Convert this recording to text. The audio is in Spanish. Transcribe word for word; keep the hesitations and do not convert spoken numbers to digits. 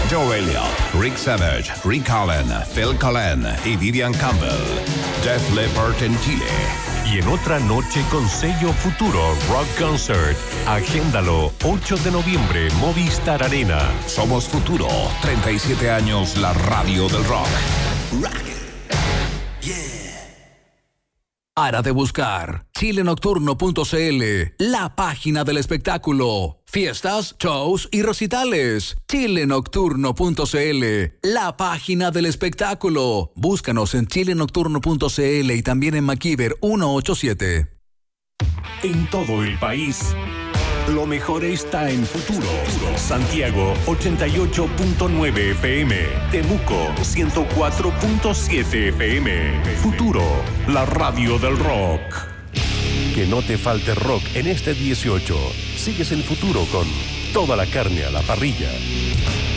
Joe Elliott, Rick Savage, Rick Allen, Phil Collen y Vivian Campbell. Def Leppard en Chile. Y en otra noche con sello Futuro Rock Concert. Agéndalo, ocho de noviembre, Movistar Arena. Somos Futuro, treinta y siete años, la radio del rock. Rock it. Yeah. Para de buscar chile nocturno punto c l, la página del espectáculo. Fiestas, shows y recitales. chile nocturno punto c l, la página del espectáculo. Búscanos en chile nocturno punto c l y también en MacIver ciento ochenta y siete. En todo el país, lo mejor está en Futuro. Santiago ochenta y ocho punto nueve F M, Temuco ciento cuatro punto siete F M. Futuro, la radio del rock. Que no te falte rock en este dieciocho. Sigues en Futuro con toda la carne a la parrilla.